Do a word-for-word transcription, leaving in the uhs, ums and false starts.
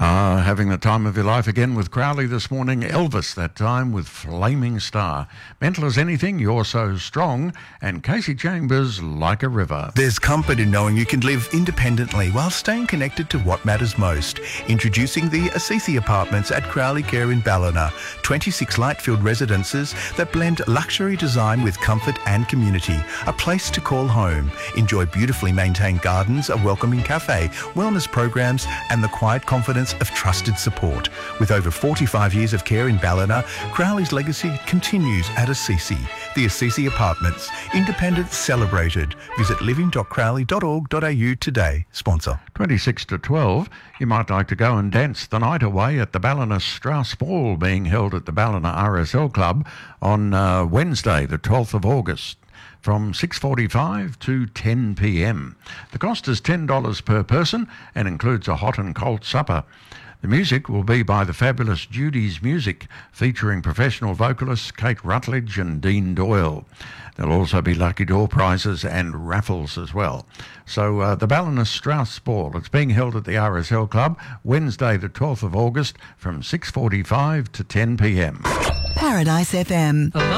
Uh, having the time of your life again with Crowley this morning. Elvis, that time with Flaming Star. Mental as anything, you're so strong. And Casey Chambers, Like a River. There's comfort in knowing you can live independently while staying connected to what matters most. Introducing the Assisi Apartments at Crowley Care in Ballina. twenty-six light-filled residences that blend luxury design with comfort and community. A place to call home. Enjoy beautifully maintained gardens, a welcoming cafe, wellness programs and the quiet confidence of trusted support. With over forty-five years of care in Ballina, Crowley's legacy continues at Assisi. The Assisi Apartments. Independence celebrated. Visit living dot crowley dot org dot a u today. Sponsor. twenty-six to twelve, you might like to go and dance the night away at the Ballina Strauss Ball being held at the Ballina R S L Club on uh, Wednesday, the twelfth of August. From six forty-five to ten p.m. The cost is ten dollars per person and includes a hot and cold supper. The music will be by the fabulous Judy's Music, featuring professional vocalists Kate Rutledge and Dean Doyle. There'll also be lucky door prizes and raffles as well. So uh, the Ballina Strauss Ball, it's being held at the R S L Club Wednesday the twelfth of August from six forty-five to ten p.m. Paradise F M.